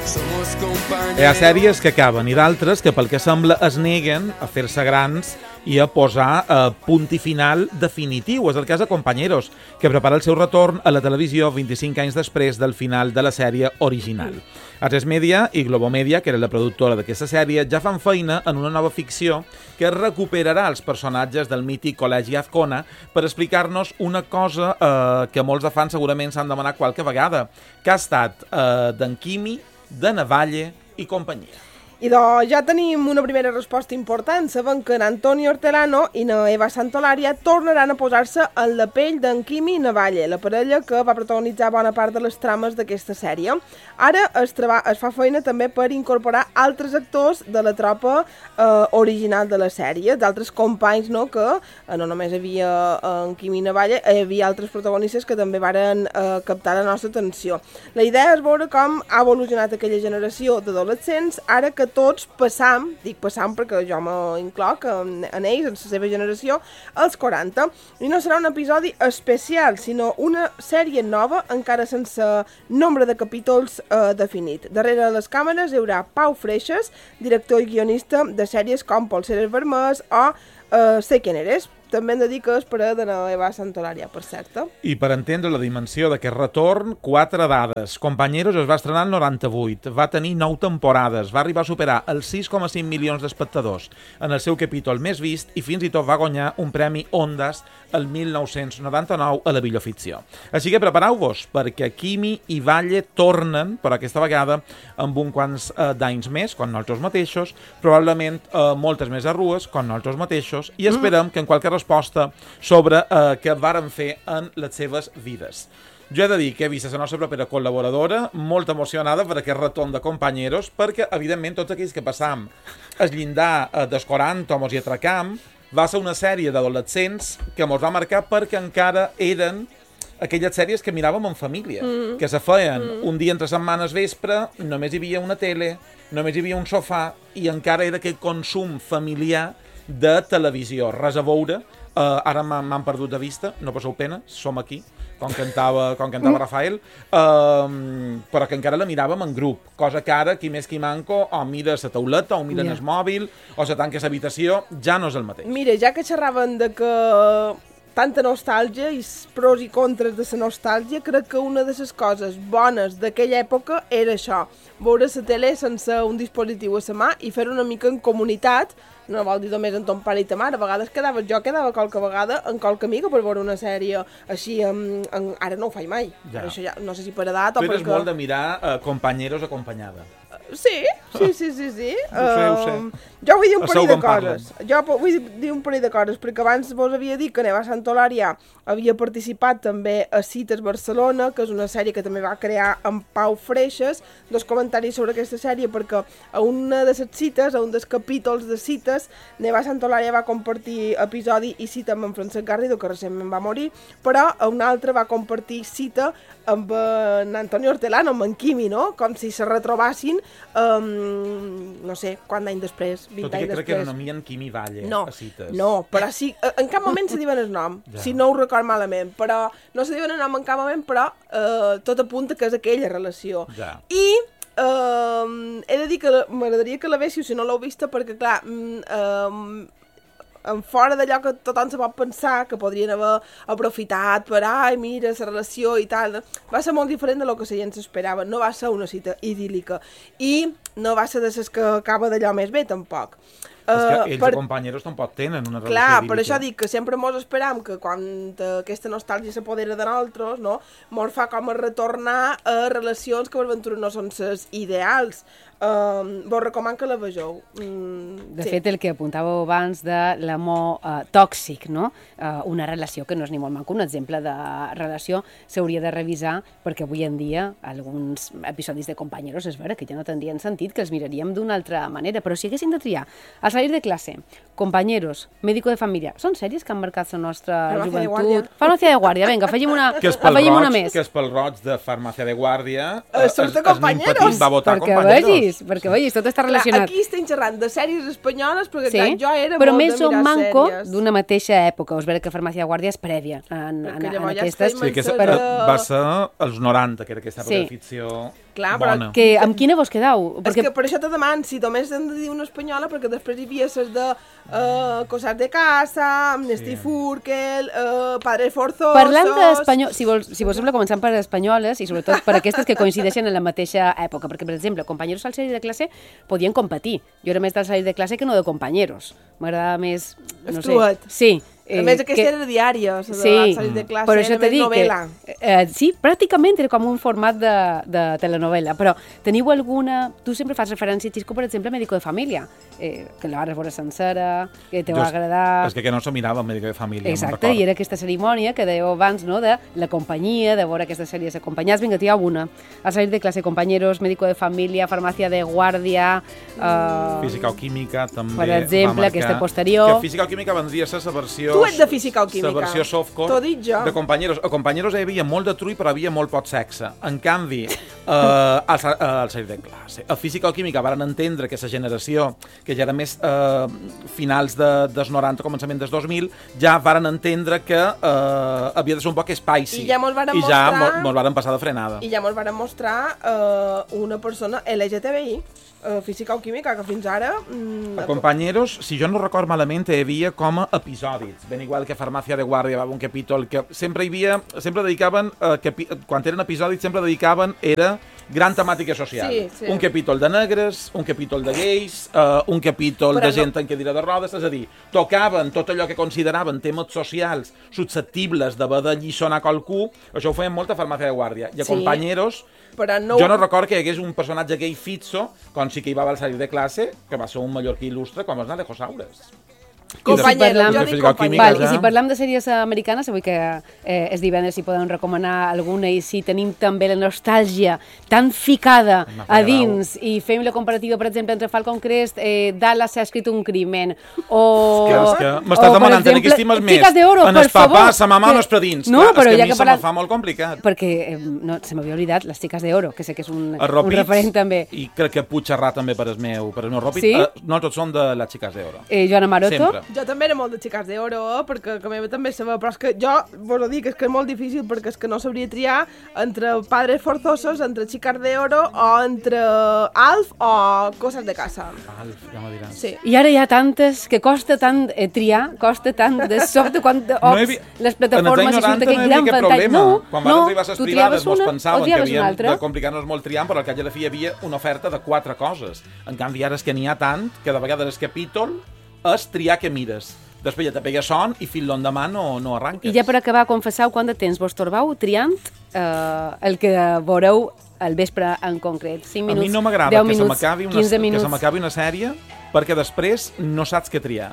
Hi ha sèries que acaben i d'altres que pel que sembla es neguen a fer-se grans i a posar punt i final definitiu. És el cas de Compañeros, que prepara el seu retorn a la televisió 25 anys després del final de la sèrie original. A3 Media i Globomedia, que era la productora d'aquesta sèrie, ja fan feina en una nova ficció que recuperarà els personatges del mític Col·legi Azcona per explicar-nos una cosa que molts de fans segurament s'han demanat qualque vegada, que ha estat d'en Quimi, de Navalle i companyia. I doncs ja tenim una primera resposta important. Sabem que Antonio Hortelano i Eva Santolària tornaran a posar-se en la pell d'en Quimi Navalle, la parella que va protagonitzar bona part de les trames d'aquesta sèrie. Ara es fa feina també per incorporar altres actors de la tropa original de la sèrie, d'altres companys, no? Que no només hi havia en Quimi Navalle, hi havia altres protagonistes que també varen captar la nostra atenció. La idea és veure com ha evolucionat aquella generació d'adolescents, ara que tots passam, dic passam perquè jo m'incloc en ells, en la seva generació, als 40. I no serà un episodi especial, sinó una sèrie nova, encara sense nombre de capítols definit. Darrere les càmeres hi haurà Pau Freixas, director i guionista de sèries com Polseres Vermelles o Sé quién eres. També hem de dir que és per a Eva Santolària, per cert. I per entendre la dimensió d'aquest retorn, 4 dades. Compañeros es va estrenar el 98, va tenir 9 temporades, va arribar a superar els 6,5 milions d'espectadors en el seu capítol més vist i fins i tot va guanyar un premi Ondas el 1999 a la millor ficció. Així que prepareu-vos, perquè Quimi i Valle tornen, però aquesta vegada amb un quants d'anys més, com nosaltres mateixos, probablement moltes més arrues, com nosaltres mateixos, i esperem que en qualque resposta sobre què varen fer en les seves vides. Jo he de dir que he vist la nostra propera col·laboradora molt emocionada per aquest retorn de Compañeros, perquè, evidentment, tots aquells que passam el llindar dels 40 o mos hi atracam, va ser una sèrie d'adolescents que mos va marcar perquè encara eren aquelles sèries que miràvem en família, que se feien un dia entre setmanes vespre, només hi havia una tele, només hi havia un sofà i encara era aquell consum familiar de televisió. Res a veure, ara m'han perdut de vista, no passeu pena, som aquí, com cantava Rafael, però que encara la miràvem en grup, cosa que ara, qui més qui manco, o mira la tauleta, o mira el mòbil, o se tanca l'habitació, ja no és el mateix. Mira, ja que xerraven de que tanta nostàlgia i pros i contres de la nostàlgia, crec que una de les coses bones d'aquella època era això, veure la tele sense un dispositiu a la mà i fer una mica en comunitat. No vol dir només amb ton pare i ta mare, a vegades jo quedava qualque vegada en qualque amiga per veure una sèrie així, ara no ho faig mai, això ja, no sé si per edat o perquè... Tu eres molt de mirar Compañeros acompanyada. Sí. Ho sé. Jo vull dir un parell de coses. Perquè abans vos havia dit que Eva Santolària havia participat també a Cites Barcelona, que és una sèrie que també va crear amb Pau Freixas. 2 comentaris sobre aquesta sèrie, perquè a una de les cites, a un dels capítols de Cites, Eva Santolària va compartir episodi i cita amb en Francesc Garrido, que recentment va morir, però a una altra va compartir cita amb en Antonio Hortelano, amb en Quimi, no? Com si se retrobassin, no sé, quant anys després, 20 anys després. Tot i que crec que era només en Quimi Valle, a Cites. No, però sí, en cap moment se diuen el nom, si no ho record malament, però no se diuen el nom en cap moment, però tot apunta que és aquella relació. I he de dir que m'agradaria que la veixiu si no l'heu vista, perquè clar, en fora d'allò que tothom se pot pensar que podrien haver aprofitat per ai, mira, la relació i tal, va ser molt diferent de lo que la gent s'esperava. No va ser una cita idíl·lica i no va ser de les que acaba d'allò més bé, tampoc. És que ells i Compañeros tampoc tenen una relació idíl·lica. Clar, per això dic que sempre mos esperam que quan aquesta nostàlgia s'apodera de nosaltres, no, mos fa com a retornar a relacions que per ventura no són les ideals. Vos recomano que la vegeu. De fet, el que apuntàveu abans de l'amor tòxic, no? Una relació que no és ni molt manco, un exemple de relació s'hauria de revisar, perquè avui en dia alguns episodis de Compañeros és vera que ja no tindrien sentit, que els miraríem d'una altra manera, però si haguéssim de triar al salir de classe, Compañeros, Médico de Família, són sèries que han marcat la nostra joventut. Farmàcia de Guàrdia, vinga, afegim una més. Que és pel roig de Farmàcia de Guàrdia, surt de Compañeros, va votar Compañeros. Perquè vegis, tot està relacionat. Aquí estem xerrant de sèries espanyoles, perquè clar, jo era però molt més de mirar són manco sèries. d'una mateixa època. Us veure que Farmàcia de Guàrdia és prèvia en aquestes. Sí, que va ser als 90, que era aquesta època de ficció. Clar, bona. Que, amb quina vos quedau? És que per això te deman, si només hem de dir una espanyola, perquè després hi havia les de Cosas de Casa, Amnesty Furkel, Padres Forzosos... Parlant d'espanyol, si vos sembla, començant per espanyoles i sobretot per aquestes que coincideixen en la mateixa època, perquè, per exemple, companyeros al salir de classe podien competir. Jo era més del salir de classe que no de companyeros. M'agradava més... No sé. Sí. A més, aquesta era diària, la sí, salir de classe, per això era més novel·la. Sí, pràcticament era com un format de telenovela, però teniu alguna... Tu sempre fas referència, Xisco, per exemple, a Médico de Família, que la vas veure sencera, que te va agradar... És que no se mirava Médico de Família, exacte, i era aquesta cerimònia que dèieu abans, no?, de la companyia, de veure aquestes sèries acompanyats. Vinga, t'hi ha una. Al salir de classe, Compañeros, Médico de Família, Farmàcia de Guàrdia... Física o Química, també. Per exemple, aquesta posterior... Que Física o Química vendria a ser la versió... Tu ets de Física o Química. La versió softcore t'ho dic jo. de Compañeros. A Compañeros hi havia molt de trull, però hi havia molt poc sexe. En canvi, al salir de classe, a Física o Química varen entendre que la generació, que ja era més finals dels 90, començament dels 2000, ja varen entendre que havia de ser un poc spicy. I ja mos varen mos varen passar de frenada. I ja mos varen mostrar una persona LGTBI, Física o Química, que fins ara... A Compañeros, si jo no record malament, hi havia com a episodis, ben igual que Farmàcia de Guàrdia, va un capítol que sempre dedicaven, quan eren episodis, sempre dedicaven, era gran temàtica social. Sí. Un capítol de negres, un capítol de gais, un capítol de gent en cadira de rodes, és a dir, tocaven tot allò que consideraven temes socials susceptibles d'haver de lliçonar qualcú, això ho feien molt a Farmàcia de Guàrdia. I a Compañeros, jo no record que hi hagués un personatge gay fitzo, com sí que hi va al salir de classe, que va ser un mallorquí il·lustre, com els Nadejosaures. Compañeros, jo dic compañeros. I si parlem de sèries americanes, avui que és divendres, si podem recomanar alguna, i si tenim també la nostàlgia tan ficada a dins, i fem la comparativa, per exemple, entre Falcon Crest, Dallas s'ha escrit un crimen, o... És que m'estàs demanant tenir que estimes més en el papà, sa mamà o els predins. No, però és que ja a mi que se me fa molt complicat. Perquè se m'havia oblidat Les Xiques d'Oro, que sé que és un referent també. I crec que Puigcerrà també per el meu ròpid. Sí? Nosaltres som de Les Xiques d'Oro. Joana Maroto? Sempre. Jo també era molt de Xiques d'Oro, perquè que meva també sabia, però és que jo vos ho dic, és que és molt difícil, perquè és que no sabria triar entre Padres Forzosos, entre Xiques d'Oro, o entre Alf o Cosas de Casa. Alf, ja m'ho diràs. Sí. I ara hi ha tantes que costa tant triar, costa tant de sobte quan les plataformes i surt aquell gran ventall. Quan van arribar a les privades mos pensaven que havíem de complicar-nos molt triant, però al cap i a la fi hi havia una oferta de 4 coses. En canvi, ara és que n'hi ha tant que de vegades el capítol és triar què mires. Després ja te pega son i fins l'endemà no arranques. I ja per acabar, confesseu quant de temps vos torbau triant el que veureu al vespre en concret. 5 minuts, 10 minuts, 15 minuts. A mi no m'agrada que se m'acabi una sèrie perquè després no saps què triar.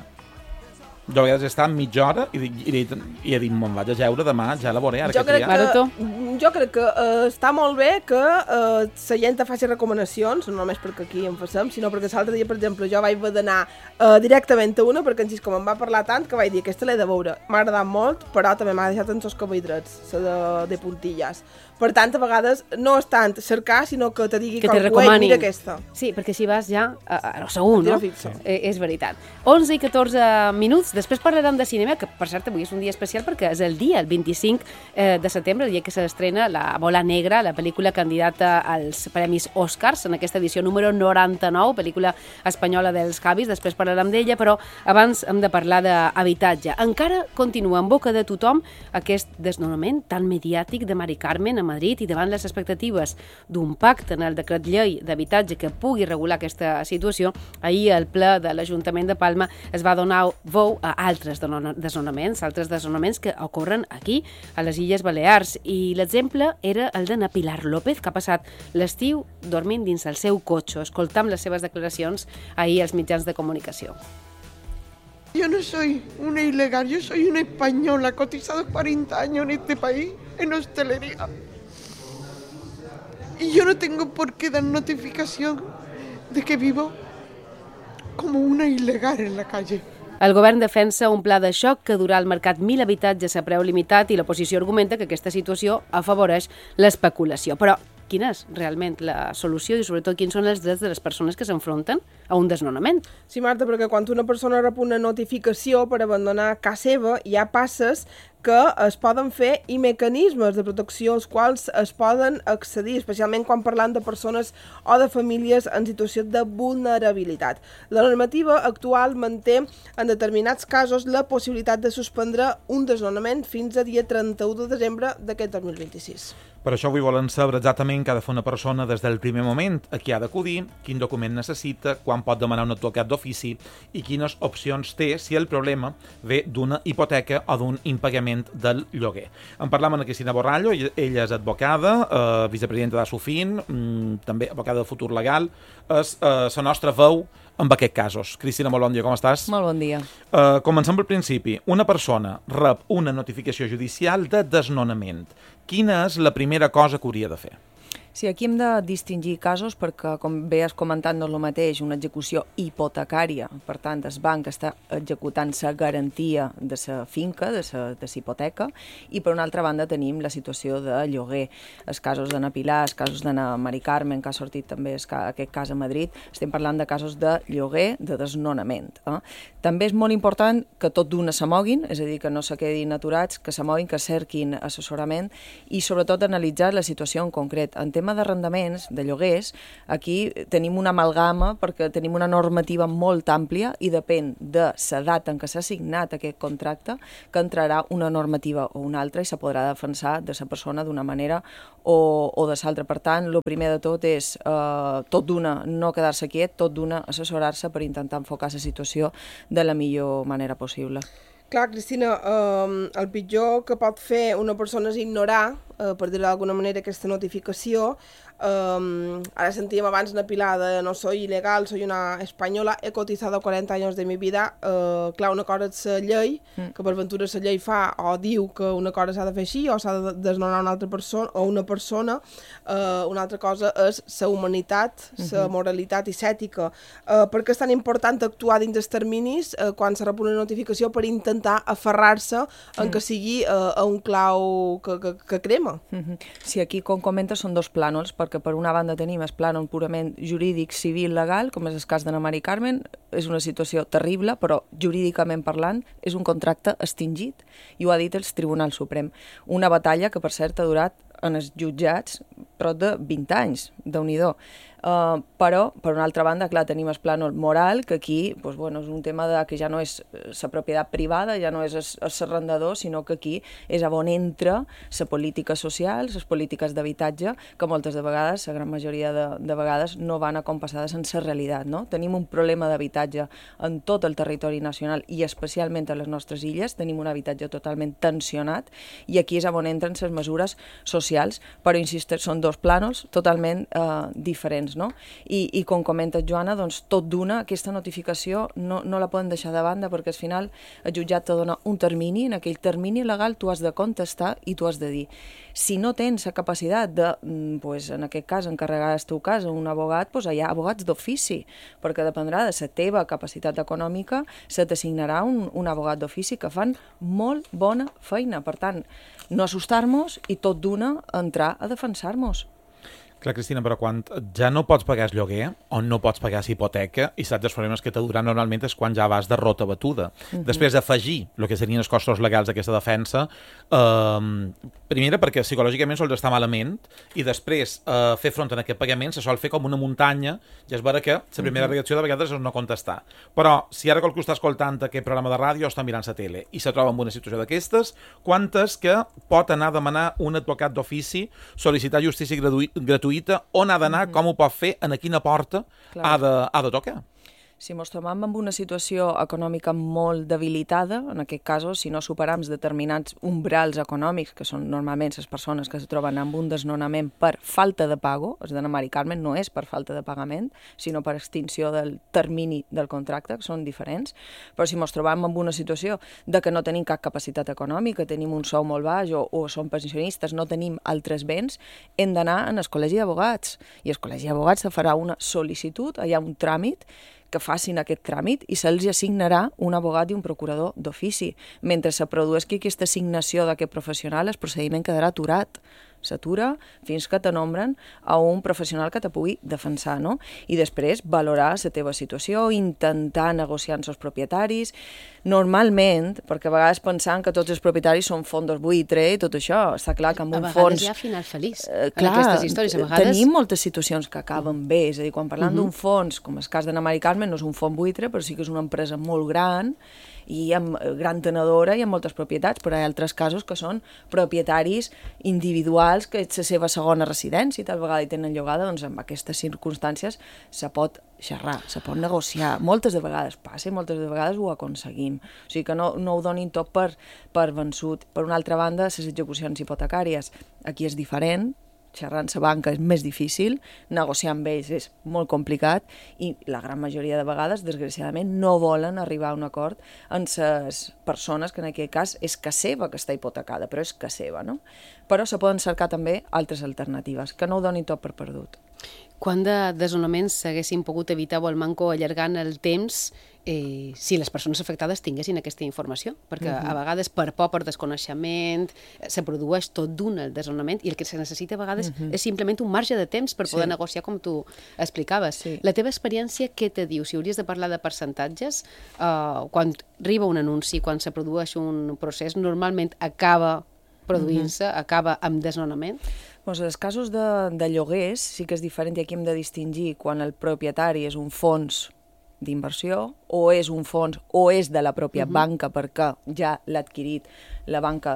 Jo a vegades he estat mitja hora i he dit, me'n vaig a jeure demà, ja la veuré, ara què triar. Jo crec que està molt bé que la gent faci recomanacions, no només perquè aquí en facem, sinó perquè l'altre dia, per exemple, jo vaig haver d'anar directament a una, perquè en Xisco me'n va parlar tant que vaig dir, aquesta l'he de veure. M'ha agradat molt, però també m'ha deixat en els cabells, la de puntilles. Per tant, a vegades no és tant cercar, sinó que te digui que te recomani. Mira aquesta. Sí, perquè si vas ja a lo segur, no? És veritat. 11 i 14 minuts, després parlarem de cinema, que per cert avui és un dia especial perquè és el 25 de setembre, el dia que s'estrena La Bola Negra, la pel·lícula candidata als Premis Oscars, en aquesta edició número 99, pel·lícula espanyola dels Javis, després parlarem d'ella, però abans hem de parlar d'habitatge. Encara continua en boca de tothom aquest desnonament tan mediàtic de Mari Carmen a Madrid, i davant les expectatives d'un pacte en el decret llei d'habitatge que pugui regular aquesta situació, ahir al ple de l'Ajuntament de Palma es va donar veu a altres desnonaments que ocorren aquí, a les Illes Balears, i l'exemple era el de Pilar López, que ha passat l'estiu dormint dins el seu cotxe. Escoltam les seves declaracions ahir als mitjans de comunicació. Yo no soy una ilegal, yo soy una española, cotizado 40 años en este país, en hostelería. Y yo no tengo por qué dar notificación de que vivo como una ilegal en la calle. El govern defensa un pla de xoc que durà al mercat 1.000 habitatges a preu limitat, i l'oposició argumenta que aquesta situació afavoreix l'especulació. Però quina és realment la solució i sobretot quins són els drets de les persones que s'enfronten a un desnonament? Sí, Marta, perquè quan una persona rep una notificació per abandonar casa seva, ja passes que es poden fer i mecanismes de protecció als quals es poden accedir, especialment quan parlant de persones o de famílies en situació de vulnerabilitat. La normativa actual manté en determinats casos la possibilitat de suspendre un desnonament fins a dia 31 de desembre d'aquest 2026. Per això avui volen saber exactament què ha de fer una persona des del primer moment, a qui ha d'acudir, quin document necessita, quan pot demanar un advocat d'ofici i quines opcions té si el problema ve d'una hipoteca o d'un impagament del lloguer. En parlam amb Cristina Borrallo, ella és advocada, vicepresidenta d'Asufin, també advocada de Futur Legal, és la nostra veu en aquests casos. Cristina, molt bon dia, com estàs? Molt bon dia. Comencem pel principi. Una persona rep una notificació judicial de desnonament. Quina és la primera cosa que hauria de fer? Sí, aquí hem de distingir casos perquè, com bé has comentat, no és el mateix una execució hipotecària. Per tant, el banc està executant la garantia de la finca, de la hipoteca, i per una altra banda tenim la situació de lloguer. Els casos d'Anna Pilar, els casos d'Anna Mari Carmen, que ha sortit també aquest cas a Madrid, estem parlant de casos de lloguer, de desnonament. També és molt important que tot d'una s'amoguin, és a dir, que no se quedin aturats, que s'amoguin, que cerquin assessorament i sobretot analitzar la situació en concret. En tema d'arrendaments, de lloguers, aquí tenim una amalgama perquè tenim una normativa molt àmplia i depèn de l'edat en què s'ha signat aquest contracte que entrarà una normativa o una altra i se podrà defensar de la persona d'una manera o de l'altra. Per tant, el primer de tot és tot d'una no quedar-se quiet, tot d'una assessorar-se per intentar enfocar la situació de la millor manera possible. Clar, Cristina, el pitjor que pot fer una persona és ignorar, per dir-ho d'alguna manera, aquesta notificació. Ara sentíem abans una Pilar de no soy ilegal, soy una española, he cotizado 40 años de mi vida. Clar, una cosa és la llei, que per ventura la llei fa o diu que una cosa s'ha de fer així o s'ha de desnonar una altra persona o una persona. Una altra cosa és la humanitat, la moralitat i l'ètica. Per què és tan important actuar dins dels terminis quan se rep una notificació per intentar aferrar-se en que sigui a un clau que crema? Sí, aquí, com comenta, són dos plànols, perquè per una banda tenim el plànol purament jurídic, civil, legal, com és el cas d'Anna Mari Carmen, és una situació terrible, però jurídicament parlant és un contracte extingit i ho ha dit el Tribunal Suprem. Una batalla que, per cert, ha durat en els jutjats prop de 20 anys, Déu-n'hi-do. Però, per una altra banda, clar, tenim el plànol moral, que aquí és un tema que ja no és la propietat privada, ja no és l'arrendador, sinó que aquí és on entra la política social, les polítiques d'habitatge, que moltes de vegades, la gran majoria de vegades, no van acompassades en la realitat. No? Tenim un problema d'habitatge en tot el territori nacional i especialment a les nostres illes, tenim un habitatge totalment tensionat i aquí és on entren les mesures socials, però, insistir, són dos plànols totalment diferents. No? I com comenta Joana, doncs, tot d'una, aquesta notificació no la poden deixar de banda perquè al final el jutjat te dona un termini, en aquell termini legal tu has de contestar i tu has de dir. Si no tens la capacitat de, en aquest cas, encarregar el teu cas a un abogat, hi ha abogats d'ofici, perquè dependrà de la teva capacitat econòmica, se t'assignarà un abogat d'ofici que fan molt bona feina. Per tant, no assustar-nos i tot d'una entrar a defensar-nos. Clar, Cristina, però quan ja no pots pagar el lloguer o no pots pagar la hipoteca i saps els problemes que te duran normalment és quan ja vas de rota batuda. Després d'afegir el que serien els costos legals d'aquesta defensa, primera perquè psicològicament sols està malament i després fer front a aquest pagament se sol fer com una muntanya i és vera que la primera reacció de vegades és no contestar. Però si ara qualcú està escoltant aquest programa de ràdio o està mirant la tele i se troba en una situació d'aquestes, quantes que pot anar a demanar un advocat d'ofici, sol·licitar justícia gratuïta, on ha d'anar, com ho pot fer, en quina porta ha de tocar? Si ens trobam en una situació econòmica molt debilitada, en aquest cas, si no superam determinats umbrals econòmics, que són normalment les persones que es troben amb un desnonament per falta de pago, és d'Anna Mari Carmen, no és per falta de pagament, sinó per extinció del termini del contracte, que són diferents, però si ens trobam en una situació de que no tenim cap capacitat econòmica, tenim un sou molt baix o som pensionistes, no tenim altres béns, hem d'anar en el Col·legi d'Abogats, i el Col·legi d'Abogats se farà una sol·licitud, hi ha un tràmit, que facin aquest tràmit i se'ls assignarà un abogat i un procurador d'ofici. Mentre se produeixi aquesta assignació d'aquest professional, el procediment quedarà aturat. s'atura fins que te nombren a un professional que te pugui defensar, no? I després valorar la teva situació, intentar negociar amb els propietaris. Normalment, perquè a vegades pensant que tots els propietaris són fondos buitre i tot això, està clar que amb un fons... A vegades hi ha final feliç en aquestes històries. A vegades... Tenim moltes situacions que acaben bé, és a dir, quan parlem d'un fons, com el cas de Mari Carmen, no és un fons buitre, però sí que és una empresa molt gran i amb gran tenedora i amb moltes propietats, però hi ha altres casos que són propietaris individuals que és la seva segona residència i tal vegada hi tenen llogada, doncs en aquestes circumstàncies se pot xerrar, se pot negociar. Moltes de vegades passa i moltes de vegades ho aconseguim. O sigui que no ho donin tot per vençut. Per una altra banda, les execucions hipotecàries, aquí és diferent, xerrar amb la banca és més difícil, negociar amb ells és molt complicat i la gran majoria de vegades, desgraciadament, no volen arribar a un acord amb les persones que en aquest cas és que seva que està hipotecada, però és que seva, no? Però se poden cercar també altres alternatives, que no ho donin tot per perdut. Quant de desnonaments s'haguessin pogut evitar o el manco allargant el temps si les persones afectades tinguessin aquesta informació? Perquè a vegades per por, per desconeixement, se produeix tot d'un el desnonament i el que se necessita a vegades és simplement un marge de temps per poder negociar com tu explicaves. La teva experiència què te diu? Si hauries de parlar de percentatges, quan arriba un anunci, quan se produeix un procés, normalment acaba produint-se, acaba amb desnonament? Doncs en els casos de lloguers sí que és diferent i aquí hem de distingir quan el propietari és un fons d'inversió o és un fons o és de la pròpia banca perquè ja l'ha adquirit la banca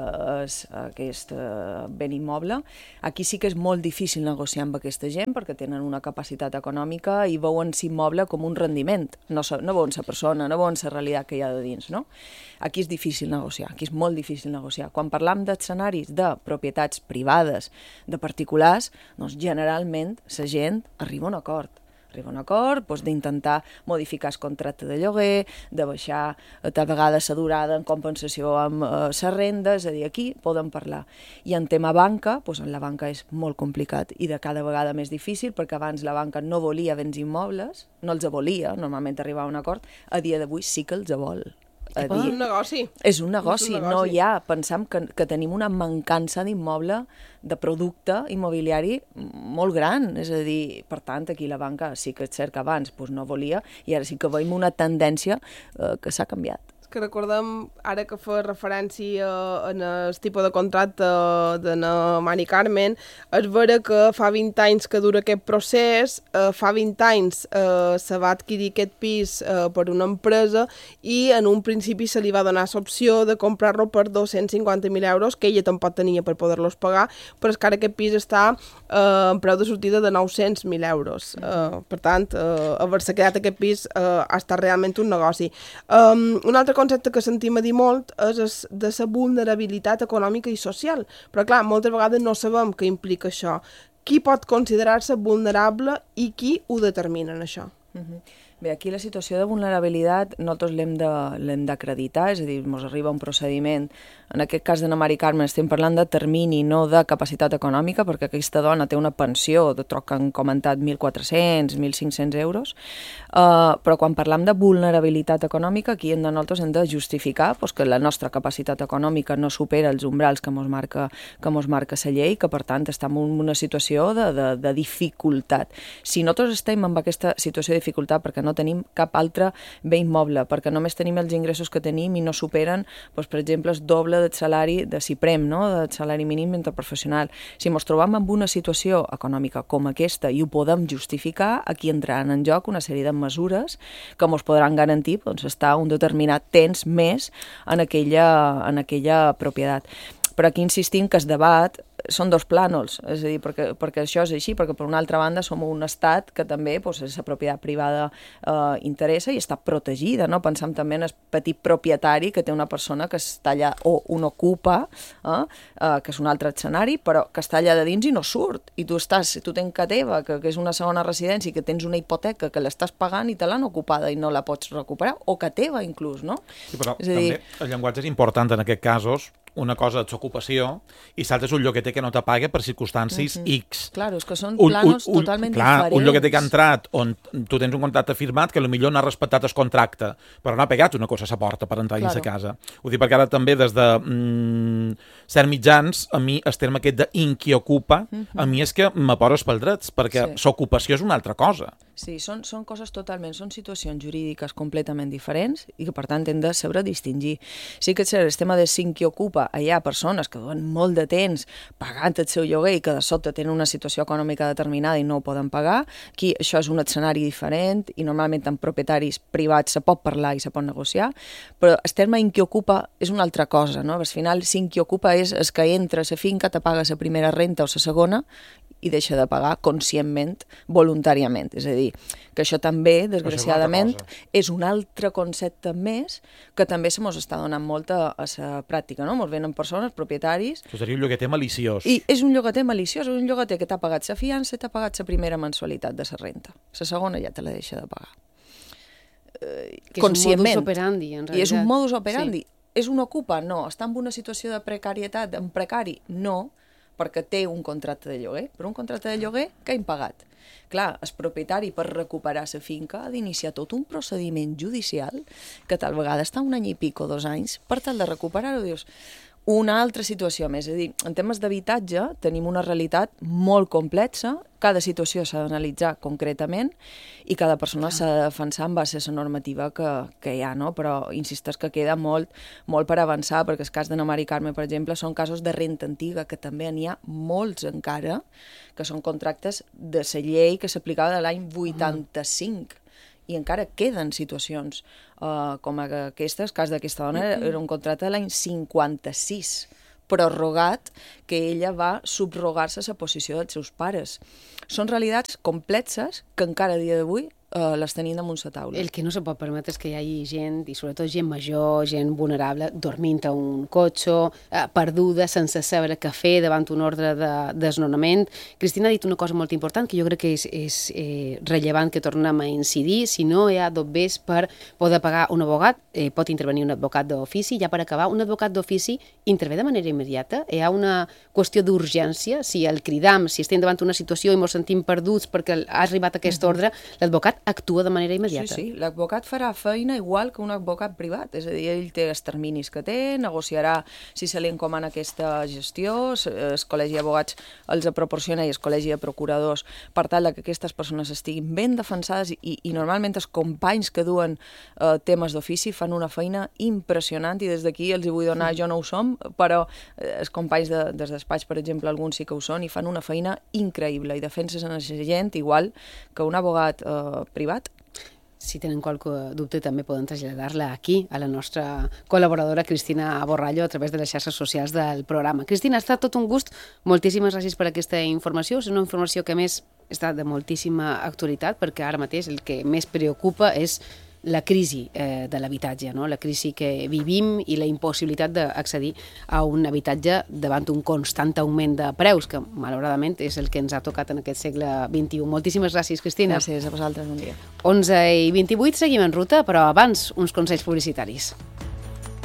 aquest ben immoble. Aquí sí que és molt difícil negociar amb aquesta gent perquè tenen una capacitat econòmica i veuen l'immoble com un rendiment. No veuen la persona, no veuen la realitat que hi ha de dins, no? Aquí és difícil negociar, aquí és molt difícil negociar. Quan parlam d'escenaris de propietats privades, de particulars, doncs generalment la gent arriba a un acord. Arriba a un acord d'intentar modificar el contracte de lloguer, de baixar tal vegada la durada en compensació amb la renda, és a dir, aquí poden parlar. I en tema banca, en la banca és molt complicat i de cada vegada més difícil perquè abans la banca no volia béns immobles, no els volia, normalment arribar a un acord, a dia d'avui sí que els vol. És un negoci. És un negoci, no hi ha. Pensem que tenim una mancança d'immoble, de producte immobiliari molt gran. És a dir, per tant, aquí la banca sí que és cert que abans no volia i ara sí que veiem una tendència que s'ha canviat. Que recordem, ara que fa referència en el tipus de contracte de Mari Carmen, és vera que fa 20 anys que dura aquest procés, fa 20 anys se va adquirir aquest pis per una empresa i en un principi se li va donar l'opció de comprar-lo per 250.000 euros, que ella tampoc tenia per poder-los pagar, però és que ara aquest pis està en preu de sortida de 900.000 euros. Per tant, haver-se quedat aquest pis ha estat realment un negoci. Un altre concepte que sentim a dir molt és de la vulnerabilitat econòmica i social. Però, clar, moltes vegades no sabem què implica això. Qui pot considerar-se vulnerable i qui ho determina en això? Bé, aquí la situació de vulnerabilitat nosaltres l'hem d'acreditar, és a dir, ens arriba un procediment. En aquest cas de Mari Carmen estem parlant de termini, no de capacitat econòmica, perquè aquesta dona té una pensió, de troc que han comentat 1.400, 1.500 euros, però quan parlam de vulnerabilitat econòmica, aquí nosaltres hem de justificar que la nostra capacitat econòmica no supera els umbrals que mos marca la llei, que per tant estem en una situació de dificultat. Si nosaltres estem en aquesta situació de dificultat perquè no tenim cap altre bé immoble, perquè només tenim els ingressos que tenim i no superen, per exemple, el doble del salari de CIPREM, del salari mínim interprofessional. Si ens trobam en una situació econòmica com aquesta i ho podem justificar, aquí entraran en joc una sèrie de mesures que ens podran garantir estar un determinat temps més en aquella propietat. Però aquí insistim que el debat són dos plànols, és a dir, perquè això és així, perquè per una altra banda som un estat que també la propietat privada interessa i està protegida, no? Pensem també en el petit propietari que té una persona que està allà o un ocupa, que és un altre escenari, però que està allà de dins i no surt, i tu tens que teva, que és una segona residència i que tens una hipoteca que l'estàs pagant i te l'han ocupada i no la pots recuperar, o que teva inclús, no? Sí, però també el llenguatge és important en aquests casos, una cosa és ocupació i l'altra és un llogueter que no te paga per circumstàncies X. Claro, és que són planos totalment diferents. Un llogueter que ha entrat on tu tens un contracte firmat que potser no ha respectat el contracte, però no ha pegat una cosa a la porta per entrar dins la casa. Ho dic perquè ara també des de certs mitjans, a mi el terme aquest d'inquiocupa, a mi és que me posa els drets, perquè l'ocupació és una altra cosa. Sí, són coses totalment, són situacions jurídiques completament diferents i que per tant hem de saber distingir. Sí que és cert, el tema de s'inquiocupa, hi ha persones que duen molt de temps pagant el seu lloguer i que de sobte tenen una situació econòmica determinada i no ho poden pagar. Aquí això és un escenari diferent i normalment amb propietaris privats se pot parlar i se pot negociar, però el terme inquiocupa és una altra cosa, no? Al final, s'inquiocupa és el que entra a la finca, te paga la primera renta o la segona i deixa de pagar conscientment, voluntàriament. És a dir, que això també, desgraciadament, és un altre concepte més que també se mos està donant molt a la pràctica, no? Mos venen persones, propietaris... Això seria un llogueter maliciós. I és un llogueter maliciós, és un llogueter que t'ha pagat la fiança i t'ha pagat la primera mensualitat de la renta. La segona ja te la deixa de pagar. Que és un modus operandi, en realitat. I és un modus operandi. És un ocupa? No. Està en una situació de precarietat, en precari? No, perquè té un contracte de lloguer. Però un contracte de lloguer que ha impagat. Clar, el propietari per recuperar la finca ha d'iniciar tot un procediment judicial que tal vegada està un any i pico, 2 anys, per tal de recuperar-ho. Dius, una altra situació més. És a dir, en temes d'habitatge tenim una realitat molt complexa, cada situació s'ha d'analitzar concretament i cada persona s'ha de defensar en base a la normativa que hi ha, no? Però insistes que queda molt per avançar, perquè el cas de Mari Carme, per exemple, són casos de renta antiga, que també n'hi ha molts encara, que són contractes de la llei que s'aplicava de l'any 85, i encara queden situacions com aquesta. El cas d'aquesta dona era un contracte de l'any 56, prorrogat, que ella va subrogar-se a la posició dels seus pares. Són realitats complexes que encara a dia d'avui les tenim damunt la taula. El que no se pot permetre és que hi hagi gent, i sobretot gent major, gent vulnerable, dormint a un cotxe, perduda, sense saber què fer davant un ordre de desnonament. Cristina ha dit una cosa molt important, que jo crec que és rellevant que tornem a incidir. Si no hi ha dobbers per poder pagar un abogat, pot intervenir un advocat d'ofici. Ja per acabar, un advocat d'ofici intervé de manera immediata? Hi ha una qüestió d'urgència? Si el cridam, si estem davant una situació i ens sentim perduts perquè ha arribat aquest ordre, l'advocat actua de manera immediata. Sí, l'advocat farà feina igual que un advocat privat, és a dir, ell té els terminis que té, negociarà si se li encomana aquesta gestió, el col·legi d'abogats els proporciona i el col·legi de procuradors per tal que aquestes persones estiguin ben defensades i normalment els companys que duen temes d'ofici fan una feina impressionant i des d'aquí els hi vull donar, jo no ho som, però els companys des despatx, per exemple, alguns sí que ho són i fan una feina increïble i defensen a la gent igual que un abogat privat. Si tenen qualque dubte també poden traslladar-la aquí, a la nostra col·laboradora Cristina Borrallo, a través de les xarxes socials del programa. Cristina, ha estat tot un gust. Moltíssimes gràcies per aquesta informació. És una informació que, a més, està de moltíssima actualitat, perquè ara mateix el que més preocupa és la crisi de l'habitatge, no? La crisi que vivim i la impossibilitat d'accedir a un habitatge davant un constant augment de preus, que malauradament és el que ens ha tocat en aquest segle XXI. Moltíssimes gràcies, Cristina. Gràcies a vosaltres, bon dia. 11:28, seguim en ruta, però abans uns consells publicitaris.